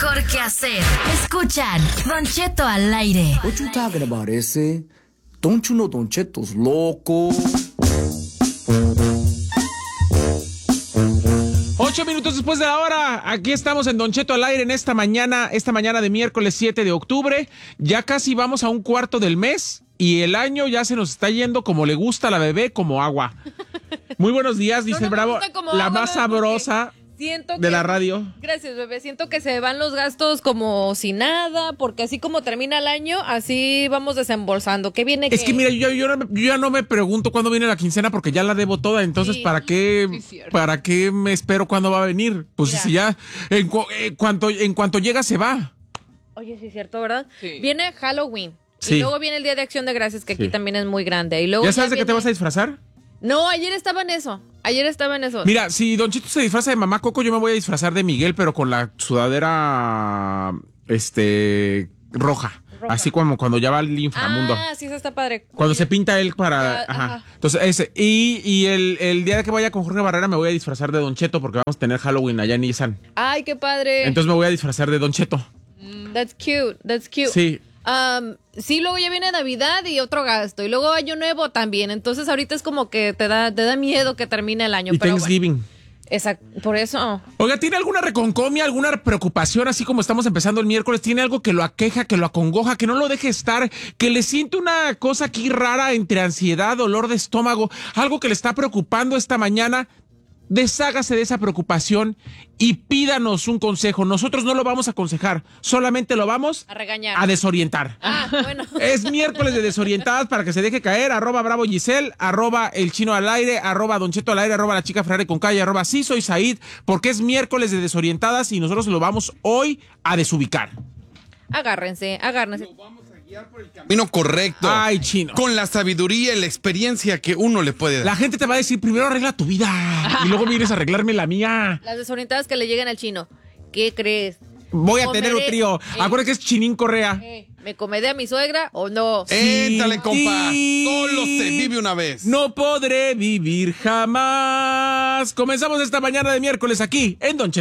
mejor que hacer. Escuchan Don Cheto al aire. What you talking about, ese? Don't you know Don Cheto's loco? 8 minutos después de la hora, aquí estamos en Don Cheto al aire en esta mañana de miércoles 7 de octubre. Ya casi vamos a un cuarto del mes y el año ya se nos está yendo como le gusta a la bebé, como agua. Muy buenos días, dice el Bravo, la más sabrosa de la radio. Gracias, bebé. Siento que se van los gastos como si nada, porque así como termina el año, así vamos desembolsando. ¿Qué viene? Es que mira, yo ya no me pregunto cuándo viene la quincena porque ya la debo toda, entonces Sí, ¿para qué me espero cuándo va a venir? Pues Mira. si ya en cuanto llega se va. Oye, sí es cierto, ¿verdad? Sí. Viene Halloween. Sí. Y luego viene el Día de Acción de Gracias, que aquí Sí. también es muy grande. Y luego ¿Ya sabes de qué te viene- vas a disfrazar? No, ayer estaba en eso. Mira, si Don Chito se disfraza de Mamá Coco, yo me voy a disfrazar de Miguel, pero con la sudadera roja. Así como cuando ya va al inframundo. Ah, sí, eso está padre. Cuando se pinta él para... Ah, Ajá. ajá. Entonces, ese. Y el día que vaya con Jorge Barrera me voy a disfrazar de Don Cheto porque vamos a tener Halloween allá en Nissan. Ay, qué padre. Entonces me voy a disfrazar de Don Cheto. That's cute, that's cute. Sí. Sí, luego ya viene Navidad y otro gasto. Y luego Año Nuevo también. Entonces ahorita es como que te da miedo que termine el año. Y pero Thanksgiving. bueno, exacto, por eso. Oiga, ¿tiene alguna reconcomia, alguna preocupación, así como estamos empezando el miércoles? ¿Tiene algo que lo aqueja, que lo acongoja, que no lo deje estar, que le siente una cosa aquí rara entre ansiedad, dolor de estómago, algo que le está preocupando esta mañana? Deshágase de esa preocupación y pídanos un consejo. Nosotros no lo vamos a aconsejar, solamente lo vamos A regañar. a desorientar. Ah, bueno. Es miércoles de desorientadas para que se deje caer. @Bravo Giselle, @El Chino al aire, @Don Cheto al aire, @La Chica Ferrari con calle, @Sí Soy Said, porque es miércoles de desorientadas y nosotros lo vamos hoy a desubicar. Agárrense. Camino correcto. Ay, Chino. Con la sabiduría y la experiencia que uno le puede dar. La gente te va a decir, primero arregla tu vida y luego vienes a arreglarme la mía. Las desorientadas que le llegan al chino. ¿Qué crees? Voy a tener un Comeré- trío. Acuérdate que es Chinín Correa. ¿Me comedé a mi suegra o no? Éntale, compa. Sí. Solo se vive una vez. No podré vivir jamás. Comenzamos esta mañana de miércoles aquí en Don Cheto.